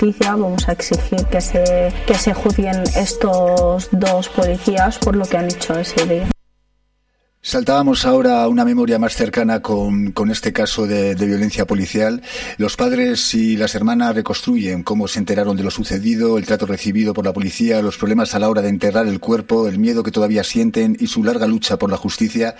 justicia, vamos a exigir que se juzguen estos dos policías por lo que han hecho ese día. Saltábamos ahora a una memoria más cercana con este caso de violencia policial. Los padres y las hermanas reconstruyen cómo se enteraron de lo sucedido, el trato recibido por la policía, los problemas a la hora de enterrar el cuerpo, el miedo que todavía sienten y su larga lucha por la justicia.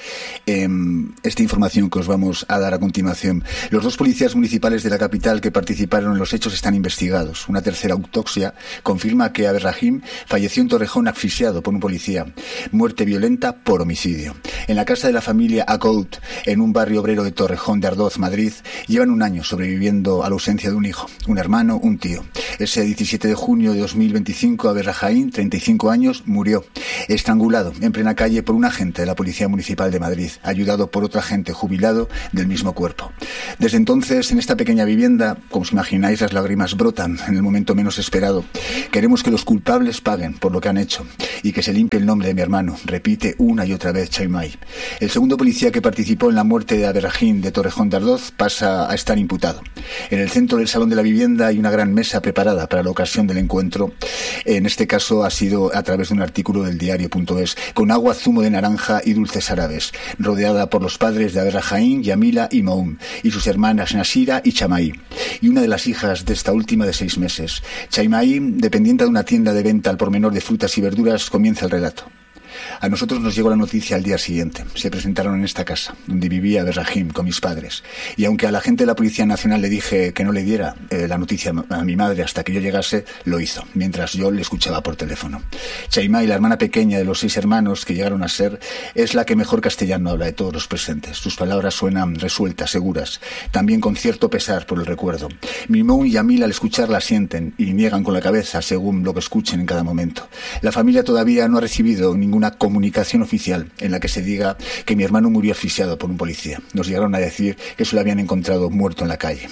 Esta información que os vamos a dar a continuación. Los dos policías municipales de la capital que participaron en los hechos están investigados. Una tercera autopsia confirma que Abderrahim falleció en Torrejón asfixiado por un policía. Muerte violenta por homicidio. En la casa de la familia Agout, en un barrio obrero de Torrejón de Ardoz, Madrid, llevan un año sobreviviendo a la ausencia de un hijo, un hermano, un tío. Ese 17 de junio de 2025, Abderrahim, 35 años, murió estrangulado en plena calle por un agente de la Policía Municipal de Madrid, ayudado por otro agente jubilado del mismo cuerpo. Desde entonces, en esta pequeña vivienda, como os imagináis, las lágrimas brotan en el momento menos esperado. Queremos que los culpables paguen por lo que han hecho y que se limpie el nombre de mi hermano, repite una y otra vez Chaimay. El segundo policía que participó en la muerte de Abderrahim de Torrejón de Ardoz pasa a estar imputado. En el centro del salón de la vivienda hay una gran mesa preparada para la ocasión del encuentro. En este caso ha sido a través de un artículo del diario.es, con agua, zumo de naranja y dulces árabes, rodeada por los padres de Abderrahim, Yamila y Moum, y sus hermanas Nasira y Chamay, y una de las hijas de esta última de 6 meses. Chamay, dependiente de una tienda de venta al por menor de frutas y verduras, comienza el relato. A nosotros nos llegó la noticia al día siguiente. Se presentaron en esta casa, donde vivía Abderrahim con mis padres. Y aunque a la gente de la Policía Nacional le dije que no le diera la noticia a mi madre hasta que yo llegase, lo hizo, mientras yo le escuchaba por teléfono. Chaimay, la hermana pequeña de los 6 hermanos que llegaron a ser, es la que mejor castellano habla de todos los presentes. Sus palabras suenan resueltas, seguras, también con cierto pesar por el recuerdo. Mimou y Yamil al escucharla sienten y niegan con la cabeza según lo que escuchen en cada momento. La familia todavía no ha recibido ninguna comunicación oficial en la que se diga que mi hermano murió asfixiado por un policía. Nos llegaron a decir que se lo habían encontrado muerto en la calle.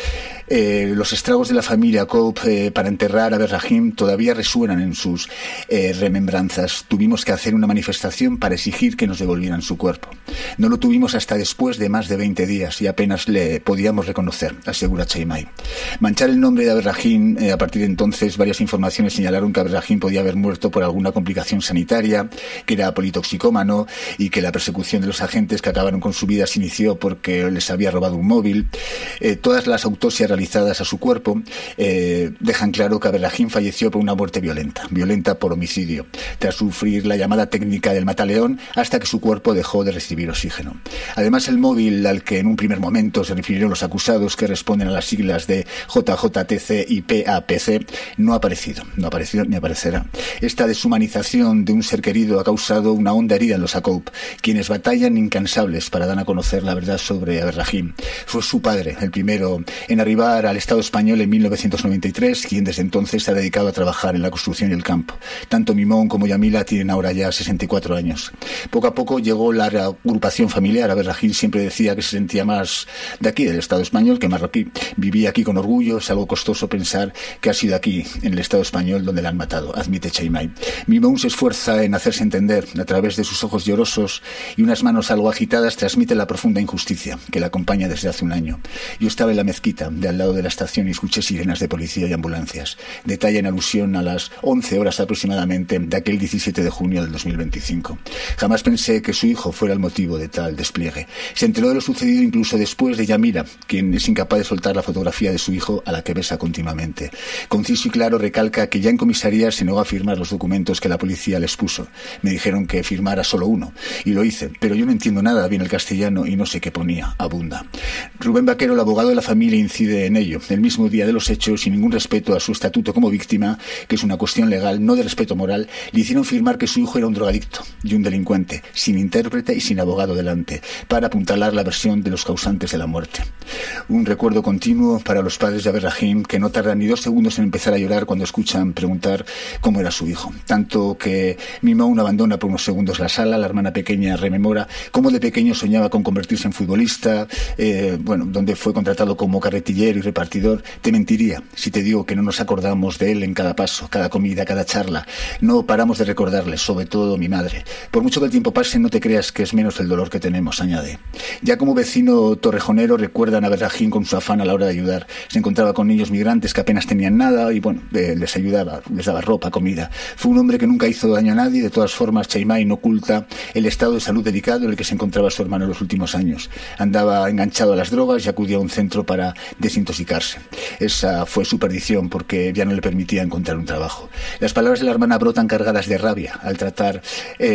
Los estragos de la familia Cope para enterrar a Abderrahim todavía resuenan en sus remembranzas. Tuvimos que hacer una manifestación para exigir que nos devolvieran su cuerpo. No lo tuvimos hasta después de más de 20 días y apenas le podíamos reconocer, asegura Chaimay. Manchar el nombre de Abderrahim, a partir de entonces varias informaciones señalaron que Abderrahim podía haber muerto por alguna complicación sanitaria, que era politoxicómano y que la persecución de los agentes que acabaron con su vida se inició porque les había robado un móvil. Todas las autopsias realizadas a su cuerpo dejan claro que Abderrahim falleció por una muerte violenta por homicidio, tras sufrir la llamada técnica del mataleón hasta que su cuerpo dejó de recibir oxígeno. Además, el móvil al que en un primer momento se refirieron los acusados, que responden a las siglas de JJTC y PAPC, no ha aparecido ni aparecerá. Esta deshumanización de un ser querido ha causado una honda herida en los ACOP, quienes batallan incansables para dar a conocer la verdad sobre Abderrahim. Fue su padre el primero en arribar al Estado español en 1993, quien desde entonces se ha dedicado a trabajar en la construcción y el campo. Tanto Mimón como Yamila tienen ahora ya 64 años. Poco a poco llegó la reagrupación familiar. Abderrahim siempre decía que se sentía más de aquí, del Estado español, que marroquí. Vivía aquí con orgullo. Es algo costoso pensar que ha sido aquí, en el Estado español, donde la han matado, admite Chaimay. Mimón se esfuerza en hacerse entender. A través de sus ojos llorosos y unas manos algo agitadas transmite la profunda injusticia que la acompaña desde hace un año. Yo estaba en la mezquita de al lado de la estación y escuché sirenas de policía y ambulancias. Detalle en alusión a las 11 horas aproximadamente de aquel 17 de junio del 2025. Jamás pensé que su hijo fuera el motivo de tal despliegue. Se enteró de lo sucedido incluso después de Yamila, quien es incapaz de soltar la fotografía de su hijo a la que besa continuamente. Conciso y claro recalca que ya en comisaría se negó a firmar los documentos que la policía les puso. Me dijeron que firmara solo uno y lo hice, pero yo no entiendo nada bien el castellano y no sé qué ponía, abunda. Rubén Vaquero, el abogado de la familia, incide en ello. El mismo día de los hechos, sin ningún respeto a su estatuto como víctima, que es una cuestión legal, no de respeto moral, le hicieron firmar que su hijo era un drogadicto y un delincuente, sin intérprete y sin abogado delante, para apuntalar la versión de los causantes de la muerte. Un recuerdo continuo para los padres de Abderrahim, que no tardan ni 2 segundos en empezar a llorar cuando escuchan preguntar cómo era su hijo. Tanto que Mimoun abandona por unos segundos la sala. La hermana pequeña rememora cómo de pequeño soñaba con convertirse en futbolista, donde fue contratado como carretillero cajero y repartidor, te mentiría si te digo que no nos acordamos de él en cada paso, cada comida, cada charla. No paramos de recordarle, sobre todo mi madre. Por mucho que el tiempo pase, no te creas que es menos el dolor que tenemos, añade. Ya como vecino torrejonero recuerdan a Berrajín con su afán a la hora de ayudar. Se encontraba con niños migrantes que apenas tenían nada y bueno, les ayudaba, les daba ropa, comida. Fue un hombre que nunca hizo daño a nadie. De todas formas, Chaimay no oculta el estado de salud delicado en el que se encontraba su hermano en los últimos años. Andaba enganchado a las drogas y acudía a un centro para desintoxicarse. Esa fue su perdición porque ya no le permitía encontrar un trabajo. Las palabras de la hermana brotan cargadas de rabia al tratar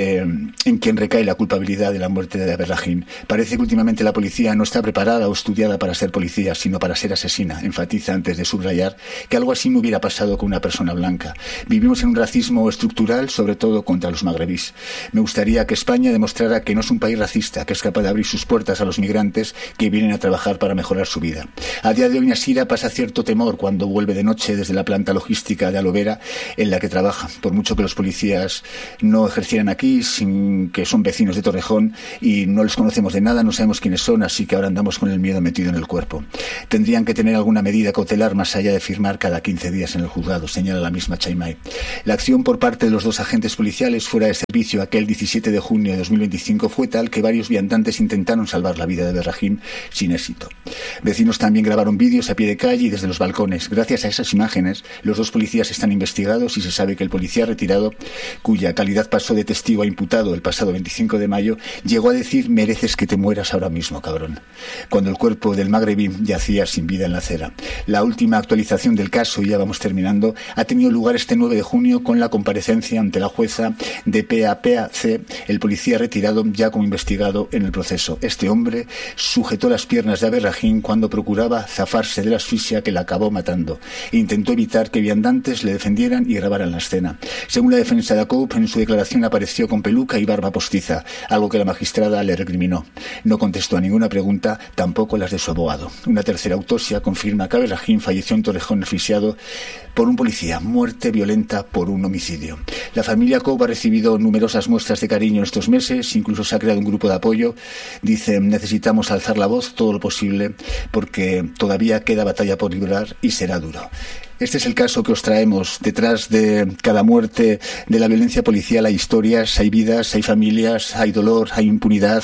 en quien recae la culpabilidad de la muerte de Berrajín. Parece que últimamente la policía no está preparada o estudiada para ser policía, sino para ser asesina. Enfatiza antes de subrayar que algo así no hubiera pasado con una persona blanca. Vivimos en un racismo estructural, sobre todo contra los magrebíes. Me gustaría que España demostrara que no es un país racista, que es capaz de abrir sus puertas a los migrantes que vienen a trabajar para mejorar su vida. A día de hoy Nasira pasa cierto temor cuando vuelve de noche desde la planta logística de Alovera en la que trabaja, por mucho que los policías no ejercieran aquí, sin que son vecinos de Torrejón y no les conocemos de nada, no sabemos quiénes son, así que ahora andamos con el miedo metido en el cuerpo. Tendrían que tener alguna medida cautelar más allá de firmar cada 15 días en el juzgado, señala la misma Chaimay. La acción por parte de los dos agentes policiales fuera de servicio aquel 17 de junio de 2025 fue tal que varios viandantes intentaron salvar la vida de Berrajín sin éxito. Vecinos también grabaron vídeos a pie de calle y desde los balcones. Gracias a esas imágenes, los dos policías están investigados y se sabe que el policía retirado, cuya calidad pasó de testigo a imputado el pasado 25 de mayo, llegó a decir: mereces que te mueras ahora mismo, cabrón, cuando el cuerpo del magrebí yacía sin vida en la acera. La última actualización del caso, y ya vamos terminando, ha tenido lugar este 9 de junio con la comparecencia ante la jueza de PAPAC, el policía retirado ya como investigado en el proceso. Este hombre sujetó las piernas de Berrajín cuando procuraba zafarse de la asfixia que la acabó matando e intentó evitar que viandantes le defendieran y grabaran la escena. Según la defensa de Acoop, en su declaración apareció con peluca y barba postiza, algo que la magistrada le recriminó. No contestó a ninguna pregunta, tampoco las de su abogado. Una tercera autopsia confirma que Berrajín falleció en Torrejón asfixiado por un policía, muerte violenta por un homicidio. La familia Acoop ha recibido numerosas muestras de cariño en estos meses, incluso se ha creado un grupo de apoyo. Dice: necesitamos alzar la voz todo lo posible porque todavía queda batalla por librar y será duro. Este es el caso que os traemos. Detrás de cada muerte de la violencia policial hay historias, hay vidas, hay familias, hay dolor, hay impunidad,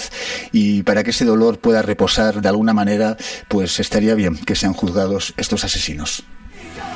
y para que ese dolor pueda reposar de alguna manera, pues estaría bien que sean juzgados estos asesinos.